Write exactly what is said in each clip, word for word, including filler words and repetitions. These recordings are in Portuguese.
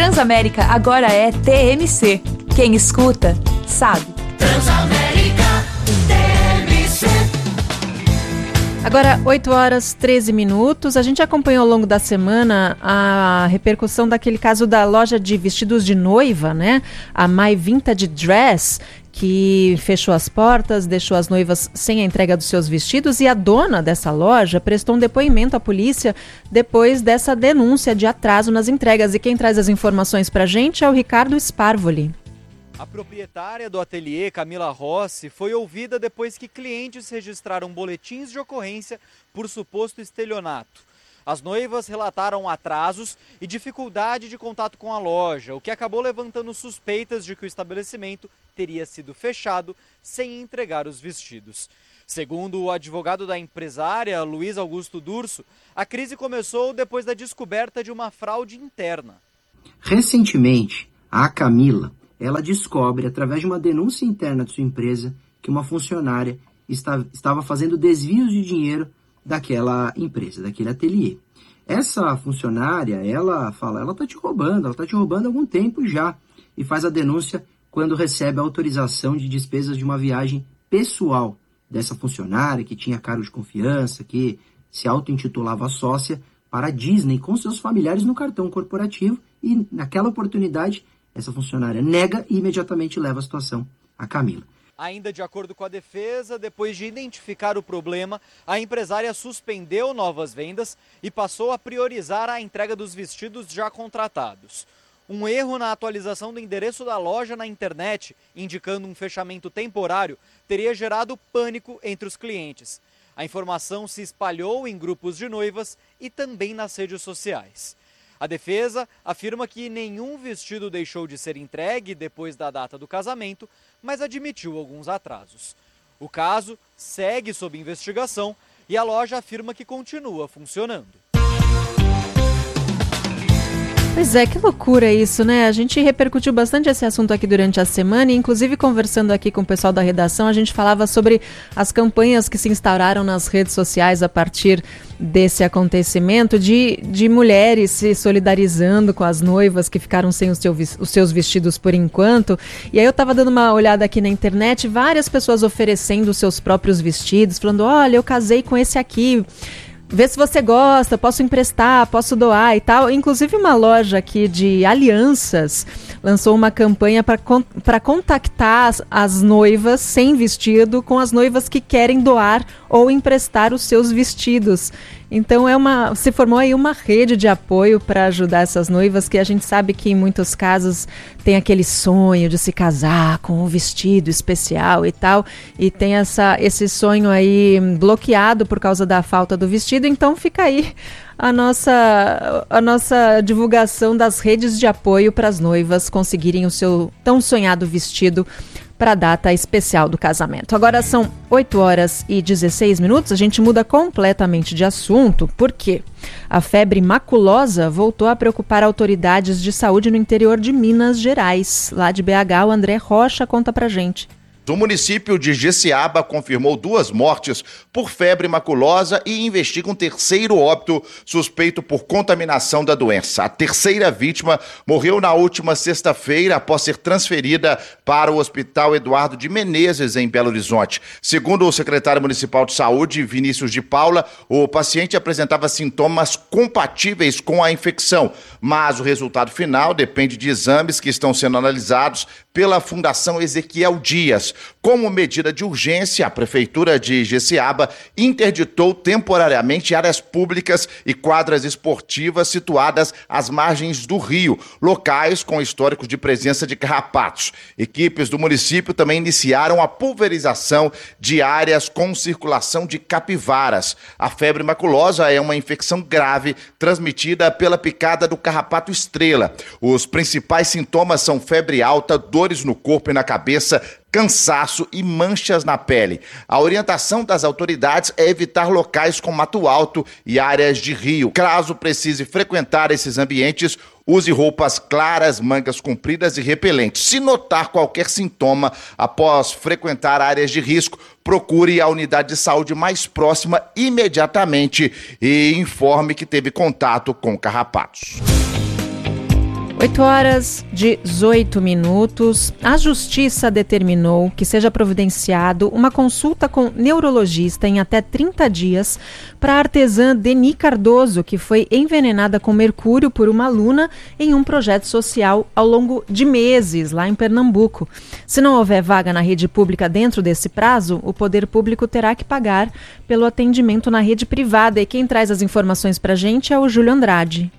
Transamérica agora é T M C. Quem escuta, sabe. Transamérica T M C. Agora, oito horas e treze minutos. A gente acompanhou ao longo da semana a repercussão daquele caso da loja de vestidos de noiva, né? A My Vintage Dress, que fechou as portas, deixou as noivas sem a entrega dos seus vestidos, e a dona dessa loja prestou um depoimento à polícia depois dessa denúncia de atraso nas entregas. E quem traz as informações pra gente é o Ricardo Sparvoli. A proprietária do ateliê, Camila Rossi, foi ouvida depois que clientes registraram boletins de ocorrência por suposto estelionato. As noivas relataram atrasos e dificuldade de contato com a loja, o que acabou levantando suspeitas de que o estabelecimento teria sido fechado sem entregar os vestidos. Segundo o advogado da empresária, Luiz Augusto Durso, a crise começou depois da descoberta de uma fraude interna. Recentemente, a Camila, ela descobre, através de uma denúncia interna de sua empresa, que uma funcionária está, estava fazendo desvios de dinheiro daquela empresa, daquele ateliê. Essa funcionária, ela fala, ela está te roubando, ela está te roubando há algum tempo já, e faz a denúncia quando recebe a autorização de despesas de uma viagem pessoal dessa funcionária, que tinha cargo de confiança, que se auto-intitulava sócia, para a Disney com seus familiares no cartão corporativo, e naquela oportunidade essa funcionária nega e imediatamente leva a situação à Camila. Ainda de acordo com a defesa, depois de identificar o problema, a empresária suspendeu novas vendas e passou a priorizar a entrega dos vestidos já contratados. Um erro na atualização do endereço da loja na internet, indicando um fechamento temporário, teria gerado pânico entre os clientes. A informação se espalhou em grupos de noivas e também nas redes sociais. A defesa afirma que nenhum vestido deixou de ser entregue depois da data do casamento, mas admitiu alguns atrasos. O caso segue sob investigação e a loja afirma que continua funcionando. Pois é, que loucura isso, né? A gente repercutiu bastante esse assunto aqui durante a semana e, inclusive, conversando aqui com o pessoal da redação, a gente falava sobre as campanhas que se instauraram nas redes sociais a partir desse acontecimento, de, de mulheres se solidarizando com as noivas que ficaram sem os, seu, os seus vestidos por enquanto. E aí eu tava dando uma olhada aqui na internet, várias pessoas oferecendo os seus próprios vestidos, falando, olha, eu casei com esse aqui, vê se você gosta, posso emprestar, posso doar e tal. Inclusive uma loja aqui de alianças lançou uma campanha para con- para contactar as, as noivas sem vestido com as noivas que querem doar ou emprestar os seus vestidos. Então é uma, se formou aí uma rede de apoio para ajudar essas noivas, que a gente sabe que em muitos casos tem aquele sonho de se casar com um vestido especial e tal, e tem essa, esse sonho aí bloqueado por causa da falta do vestido. Então fica aí a nossa, a nossa divulgação das redes de apoio para as noivas conseguirem o seu tão sonhado vestido para a data especial do casamento. Agora são oito horas e dezesseis minutos, a gente muda completamente de assunto, porque a febre maculosa voltou a preocupar autoridades de saúde no interior de Minas Gerais. Lá de B H, o André Rocha conta pra gente. O município de Jeceaba confirmou duas mortes por febre maculosa e investiga um terceiro óbito suspeito por contaminação da doença. A terceira vítima morreu na última sexta-feira após ser transferida para o Hospital Eduardo de Menezes, em Belo Horizonte. Segundo o secretário municipal de saúde, Vinícius de Paula, o paciente apresentava sintomas compatíveis com a infecção, mas o resultado final depende de exames que estão sendo analisados pela Fundação Ezequiel Dias. Como medida de urgência, a Prefeitura de Jeceaba interditou temporariamente áreas públicas e quadras esportivas situadas às margens do rio, locais com históricos de presença de carrapatos. Equipes do município também iniciaram a pulverização de áreas com circulação de capivaras. A febre maculosa é uma infecção grave transmitida pela picada do carrapato estrela. Os principais sintomas são febre alta, dores no corpo e na cabeça, cansaço e manchas na pele. A orientação das autoridades é evitar locais com mato alto e áreas de rio. Caso precise frequentar esses ambientes, use roupas claras, mangas compridas e repelentes. Se notar qualquer sintoma após frequentar áreas de risco, procure a unidade de saúde mais próxima imediatamente e informe que teve contato com carrapatos. oito horas e dezoito minutos. A Justiça determinou que seja providenciado uma consulta com neurologista em até trinta dias para a artesã Deni Cardoso, que foi envenenada com mercúrio por uma aluna em um projeto social ao longo de meses, lá em Pernambuco. Se não houver vaga na rede pública dentro desse prazo, o poder público terá que pagar pelo atendimento na rede privada. E quem traz as informações para a gente é o Júlio Andrade.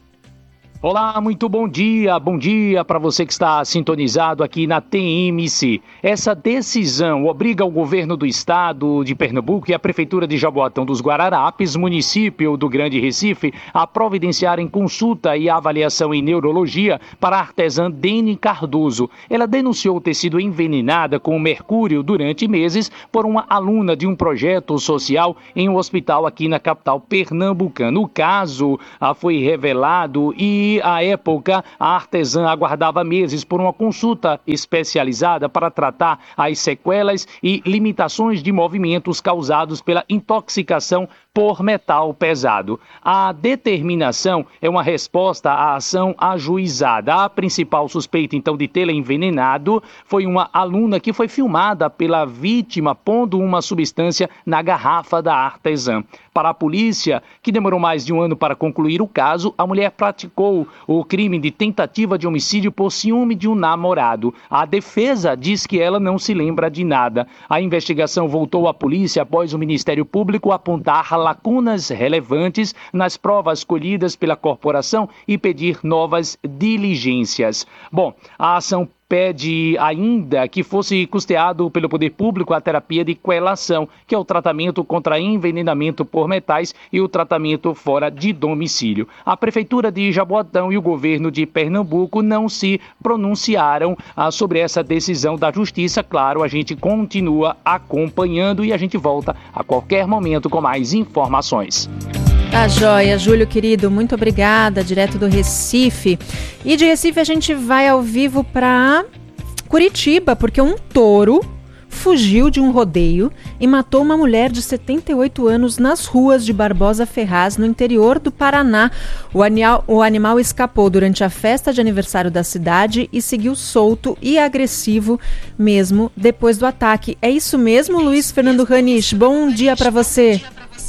Olá, muito bom dia, bom dia para você que está sintonizado aqui na T M C. Essa decisão obriga o governo do estado de Pernambuco e a prefeitura de Jaboatão dos Guararapes, município do Grande Recife, a providenciarem consulta e avaliação em neurologia para a artesã Deni Cardoso. Ela denunciou ter sido envenenada com mercúrio durante meses por uma aluna de um projeto social em um hospital aqui na capital pernambucana. O caso ah, foi revelado e E, à época, a artesã aguardava meses por uma consulta especializada para tratar as sequelas e limitações de movimentos causados pela intoxicação por metal pesado. A determinação é uma resposta à ação ajuizada. A principal suspeita, então, de tê-la envenenado foi uma aluna que foi filmada pela vítima pondo uma substância na garrafa da artesã. Para a polícia, que demorou mais de um ano para concluir o caso, a mulher praticou o crime de tentativa de homicídio por ciúme de um namorado. A defesa diz que ela não se lembra de nada. A investigação voltou à polícia após o Ministério Público apontar lacunas relevantes nas provas colhidas pela corporação e pedir novas diligências. Bom, a ação pede ainda que fosse custeado pelo poder público a terapia de quelação, que é o tratamento contra envenenamento por metais e o tratamento fora de domicílio. A Prefeitura de Jaboatão e o governo de Pernambuco não se pronunciaram ah, sobre essa decisão da Justiça. Claro, a gente continua acompanhando e a gente volta a qualquer momento com mais informações. Tá joia, Júlio querido, muito obrigada, direto do Recife. E de Recife a gente vai ao vivo para Curitiba, porque um touro fugiu de um rodeio e matou uma mulher de setenta e oito anos nas ruas de Barbosa Ferraz, no interior do Paraná. O animal, o animal escapou durante a festa de aniversário da cidade e seguiu solto e agressivo mesmo depois do ataque. É isso mesmo, Luiz Fernando Ranisch? Bom dia para você.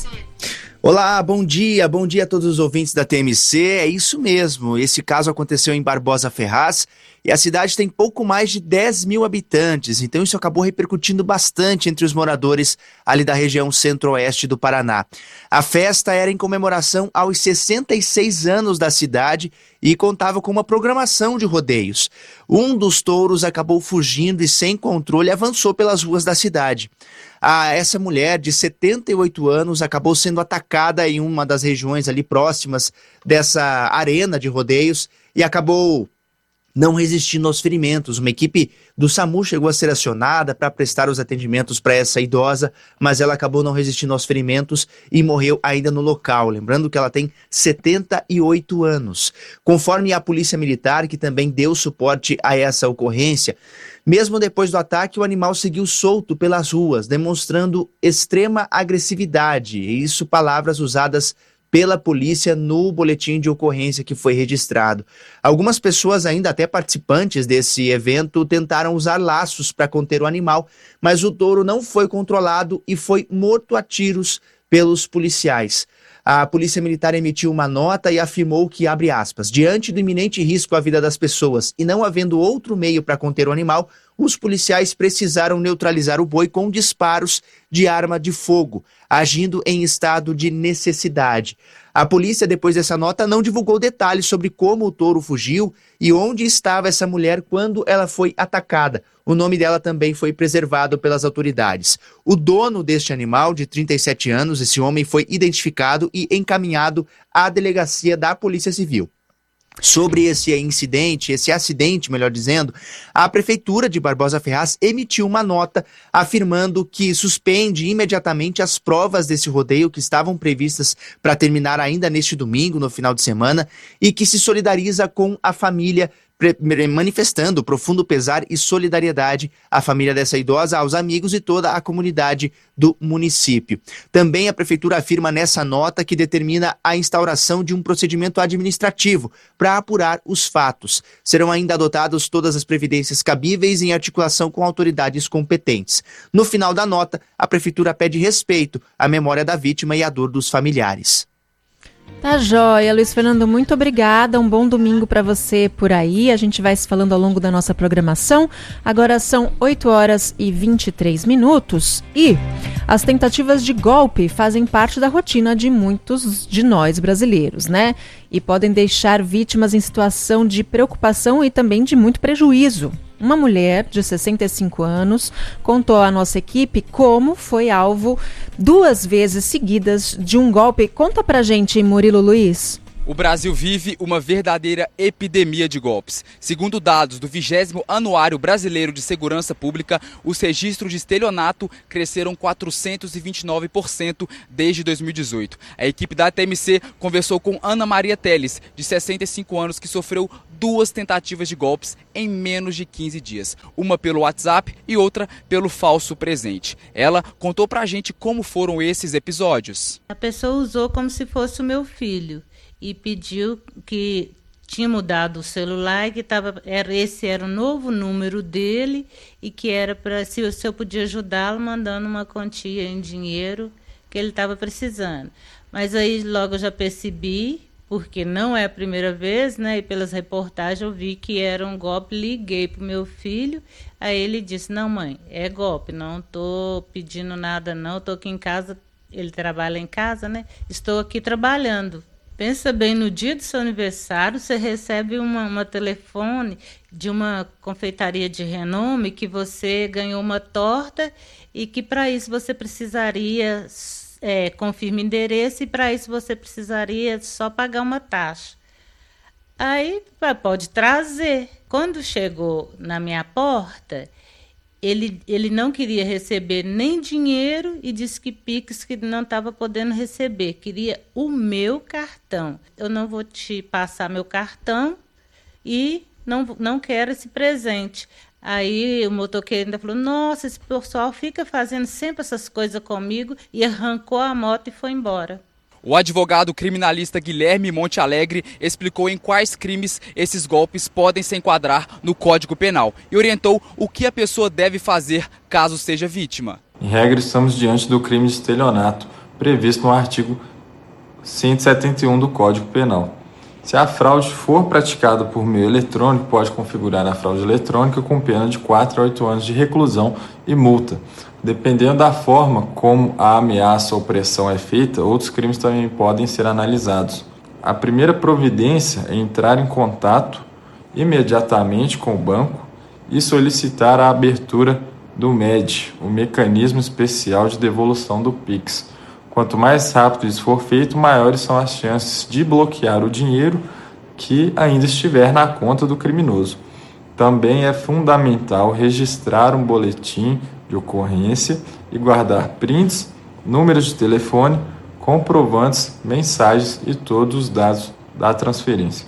Olá, bom dia, bom dia a todos os ouvintes da T M C, é isso mesmo, esse caso aconteceu em Barbosa Ferraz e a cidade tem pouco mais de dez mil habitantes, então isso acabou repercutindo bastante entre os moradores ali da região centro-oeste do Paraná. A festa era em comemoração aos sessenta e seis anos da cidade e contava com uma programação de rodeios. Um dos touros acabou fugindo e sem controle avançou pelas ruas da cidade. Ah, essa mulher de setenta e oito anos acabou sendo atacada em uma das regiões ali próximas dessa arena de rodeios e acabou não resistindo aos ferimentos. Uma equipe do SAMU chegou a ser acionada para prestar os atendimentos para essa idosa, mas ela acabou não resistindo aos ferimentos e morreu ainda no local. Lembrando que ela tem setenta e oito anos. Conforme a Polícia Militar, que também deu suporte a essa ocorrência, mesmo depois do ataque, o animal seguiu solto pelas ruas, demonstrando extrema agressividade. E isso, palavras usadas pela polícia no boletim de ocorrência que foi registrado. Algumas pessoas, ainda até participantes desse evento, tentaram usar laços para conter o animal, mas o touro não foi controlado e foi morto a tiros pelos policiais. A Polícia Militar emitiu uma nota e afirmou que, abre aspas, diante do iminente risco à vida das pessoas e não havendo outro meio para conter o animal, os policiais precisaram neutralizar o boi com disparos de arma de fogo, agindo em estado de necessidade. A polícia, depois dessa nota, não divulgou detalhes sobre como o touro fugiu e onde estava essa mulher quando ela foi atacada. O nome dela também foi preservado pelas autoridades. O dono deste animal, de trinta e sete anos, esse homem foi identificado e encaminhado à delegacia da Polícia Civil. Sobre esse incidente, esse acidente, melhor dizendo, a Prefeitura de Barbosa Ferraz emitiu uma nota afirmando que suspende imediatamente as provas desse rodeio que estavam previstas para terminar ainda neste domingo, no final de semana, e que se solidariza com a família manifestando profundo pesar e solidariedade à família dessa idosa, aos amigos e toda a comunidade do município. Também a prefeitura afirma nessa nota que determina a instauração de um procedimento administrativo para apurar os fatos. Serão ainda adotadas todas as previdências cabíveis em articulação com autoridades competentes. No final da nota, a prefeitura pede respeito à memória da vítima e à dor dos familiares. Tá joia, Luiz Fernando, muito obrigada, um bom domingo para você por aí, a gente vai se falando ao longo da nossa programação. Agora são oito horas e vinte e três minutos e as tentativas de golpe fazem parte da rotina de muitos de nós brasileiros, né? E podem deixar vítimas em situação de preocupação e também de muito prejuízo. Uma mulher de sessenta e cinco anos contou à nossa equipe como foi alvo duas vezes seguidas de um golpe. Conta pra gente, Murilo Luiz. O Brasil vive uma verdadeira epidemia de golpes. Segundo dados do vigésimo Anuário Brasileiro de Segurança Pública, os registros de estelionato cresceram quatrocentos e vinte e nove por cento desde dois mil e dezoito. A equipe da T M C conversou com Ana Maria Teles, de sessenta e cinco anos, que sofreu duas tentativas de golpes em menos de quinze dias. Uma pelo WhatsApp e outra pelo falso presente. Ela contou pra gente como foram esses episódios. A pessoa usou como se fosse o meu filho e pediu que tinha mudado o celular e que tava, era, esse era o novo número dele e que era para se, se eu podia ajudá-lo mandando uma quantia em dinheiro que ele estava precisando. Mas aí logo eu já percebi, porque não é a primeira vez, né? E pelas reportagens eu vi que era um golpe. Liguei para o meu filho, aí ele disse: não, mãe, é golpe, não estou pedindo nada não, estou aqui em casa, ele trabalha em casa, né? Estou aqui trabalhando. Pensa bem, no dia do seu aniversário, você recebe uma, uma telefone de uma confeitaria de renome que você ganhou uma torta e que para isso você precisaria, é, confirma endereço, e para isso você precisaria só pagar uma taxa. Aí pode trazer. Quando chegou na minha porta, Ele, ele não queria receber nem dinheiro e disse que Pix que não estava podendo receber. Queria o meu cartão. Eu não vou te passar meu cartão e não, não quero esse presente. Aí o motoqueiro ainda falou: nossa, esse pessoal fica fazendo sempre essas coisas comigo, e arrancou a moto e foi embora. O advogado criminalista Guilherme Monte Alegre explicou em quais crimes esses golpes podem se enquadrar no Código Penal e orientou o que a pessoa deve fazer caso seja vítima. Em regra, estamos diante do crime de estelionato, previsto no artigo cento e setenta e um do Código Penal. Se a fraude for praticada por meio eletrônico, pode configurar a fraude eletrônica com pena de quatro a oito anos de reclusão e multa. Dependendo da forma como a ameaça ou pressão é feita, outros crimes também podem ser analisados. A primeira providência é entrar em contato imediatamente com o banco e solicitar a abertura do M E D, o Mecanismo Especial de Devolução do Pix. Quanto mais rápido isso for feito, maiores são as chances de bloquear o dinheiro que ainda estiver na conta do criminoso. Também é fundamental registrar um boletim de ocorrência e guardar prints, números de telefone, comprovantes, mensagens e todos os dados da transferência.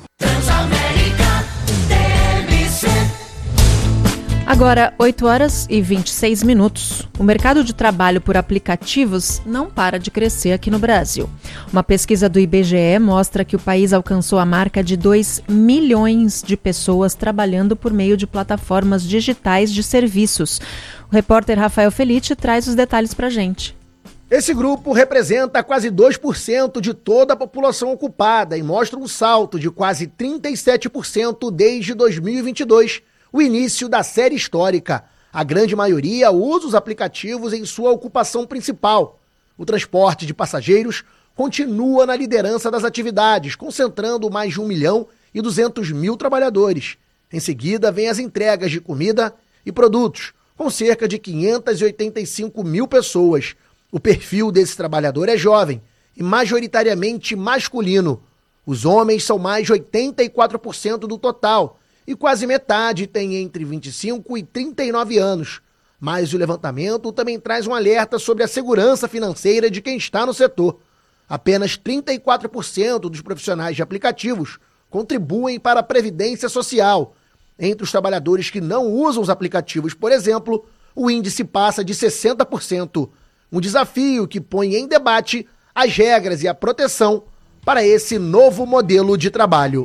Agora, oito horas e vinte e seis minutos. O mercado de trabalho por aplicativos não para de crescer aqui no Brasil. Uma pesquisa do I B G E mostra que o país alcançou a marca de dois milhões de pessoas trabalhando por meio de plataformas digitais de serviços. O repórter Rafael Felite traz os detalhes para a gente. Esse grupo representa quase dois por cento de toda a população ocupada e mostra um salto de quase trinta e sete por cento desde dois mil e vinte e dois, o início da série histórica. A grande maioria usa os aplicativos em sua ocupação principal. O transporte de passageiros continua na liderança das atividades, concentrando mais de um milhão e duzentos mil trabalhadores. Em seguida, vem as entregas de comida e produtos, com cerca de quinhentas e oitenta e cinco mil pessoas. O perfil desse trabalhador é jovem e majoritariamente masculino. Os homens são mais de oitenta e quatro por cento do total e quase metade tem entre vinte e cinco e trinta e nove anos. Mas o levantamento também traz um alerta sobre a segurança financeira de quem está no setor. Apenas trinta e quatro por cento dos profissionais de aplicativos contribuem para a Previdência Social Entre os trabalhadores que não usam os aplicativos, por exemplo, o índice passa de sessenta por cento. Um desafio que põe em debate as regras e a proteção para esse novo modelo de trabalho.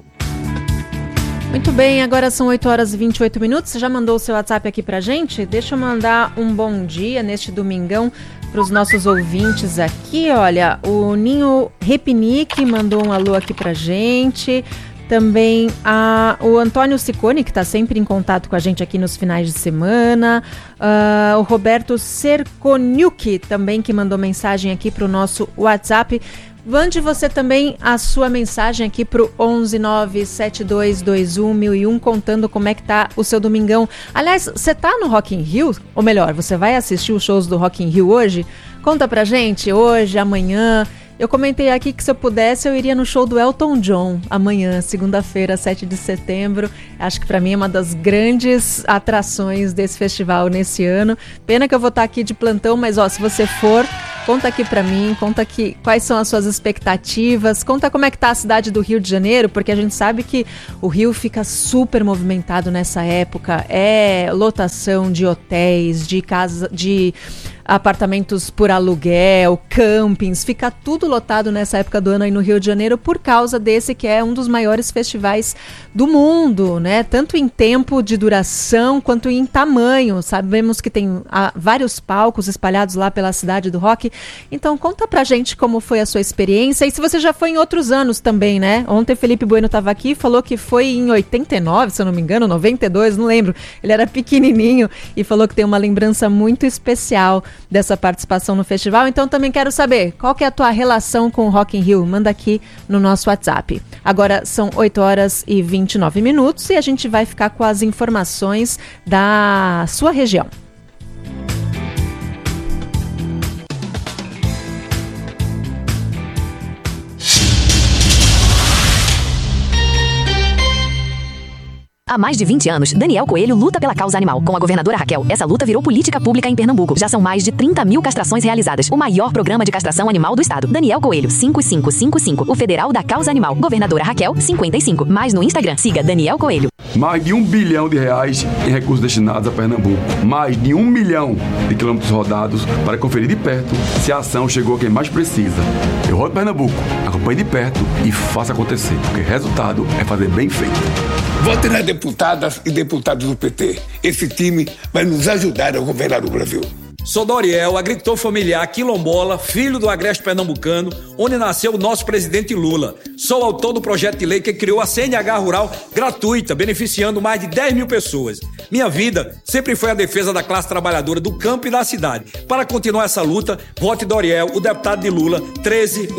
Muito bem, agora são oito horas e vinte e oito minutos. Você já mandou o seu WhatsApp aqui pra gente? Deixa eu mandar um bom dia neste domingão para os nossos ouvintes aqui. Olha, o Ninho Repinique mandou um alô aqui pra gente. Também a, o Antônio Ciccone, que está sempre em contato com a gente aqui nos finais de semana. Uh, o Roberto Cerconiucci também, que mandou mensagem aqui para o nosso WhatsApp. Mande você também a sua mensagem aqui para o onze nove sete dois dois um mil e um, contando como é que tá o seu domingão. Aliás, você tá no Rock in Rio? Ou melhor, você vai assistir os shows do Rock in Rio hoje? Conta pra gente, hoje, amanhã. Eu comentei aqui que se eu pudesse eu iria no show do Elton John amanhã, segunda-feira, sete de setembro. Acho que para mim é uma das grandes atrações desse festival nesse ano. Pena que eu vou estar aqui de plantão, mas ó, se você for, conta aqui para mim, conta aqui quais são as suas expectativas, conta como é que tá a cidade do Rio de Janeiro, porque a gente sabe que o Rio fica super movimentado nessa época. É lotação de hotéis, de casas, de apartamentos por aluguel, campings, fica tudo lotado nessa época do ano aí no Rio de Janeiro por causa desse que é um dos maiores festivais do mundo, né? Tanto em tempo de duração quanto em tamanho. Sabemos que tem ah, vários palcos espalhados lá pela cidade do rock. Então conta pra gente como foi a sua experiência e se você já foi em outros anos também, né? Ontem Felipe Bueno estava aqui e falou que foi em oitenta e nove, se eu não me engano, noventa e dois, não lembro. Ele era pequenininho e falou que tem uma lembrança muito especial dessa participação no festival. Então também quero saber qual que é a tua relação com o Rock in Rio. Manda aqui no nosso WhatsApp. Agora são oito horas e vinte e nove minutos e a gente vai ficar com as informações da sua região. Há mais de vinte anos, Daniel Coelho luta pela causa animal. Com a governadora Raquel, essa luta virou política pública em Pernambuco. Já são mais de trinta mil castrações realizadas. O maior programa de castração animal do estado. Daniel Coelho, cinco cinco cinco cinco. O Federal da Causa Animal. Governadora Raquel, cinquenta e cinco. Mais no Instagram. Siga Daniel Coelho. Mais de um bilhão de reais em recursos destinados a Pernambuco. Mais de um milhão de quilômetros rodados para conferir de perto se a ação chegou a quem mais precisa. Eu rodo Pernambuco, acompanhe de perto e faça acontecer, porque resultado é fazer bem feito. Vote nas deputadas e deputados do P T. Esse time vai nos ajudar a governar o Brasil. Sou Doriel, agricultor familiar quilombola, filho do agreste pernambucano, onde nasceu o nosso presidente Lula. Sou autor do projeto de lei que criou a C N H Rural gratuita, beneficiando mais de dez mil pessoas. Minha vida sempre foi a defesa da classe trabalhadora do campo e da cidade. Para continuar essa luta, vote Doriel, o deputado de Lula, treze